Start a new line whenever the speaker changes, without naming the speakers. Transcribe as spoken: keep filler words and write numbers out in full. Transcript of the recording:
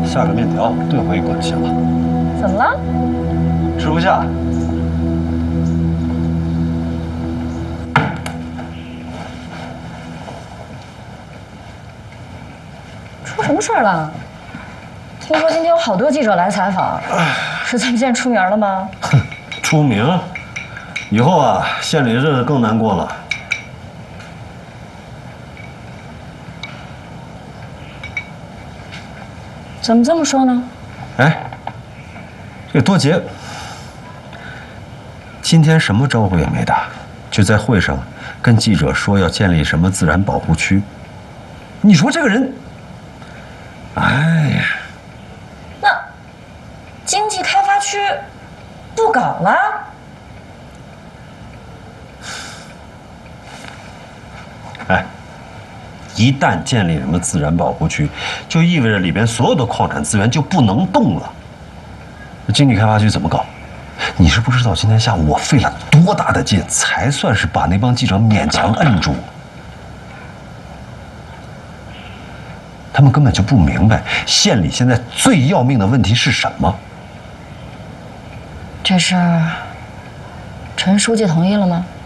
下个面条兑回一滚就行了。
怎么了？
吃不下。
出什么事儿了？听说今天有好多记者来采访，是咱们县出名了吗？
哼，出名，以后啊，县里的日子更难过了。
怎么这么说呢？
哎，这多杰今天什么招呼也没打，就在会上跟记者说要建立什么自然保护区。你说这个人，哎呀，
那经济开发区不搞了？
哎，一旦建立什么自然保护区，就意味着里边所有的矿产资源就不能动了。那经济开发区怎么搞？你是不知道今天下午我费了多大的劲，才算是把那帮记者勉强摁住。他们根本就不明白县里现在最要命的问题是什么。
这事儿，陈书记同意了吗？